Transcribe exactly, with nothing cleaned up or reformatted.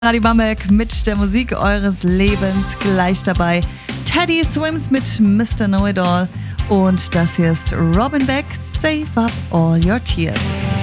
Radio Bamberg mit der Musik eures Lebens gleich dabei. Teddy Swims mit Mister Know-It-All und das hier ist Robin Beck, Save Up All Your Tears.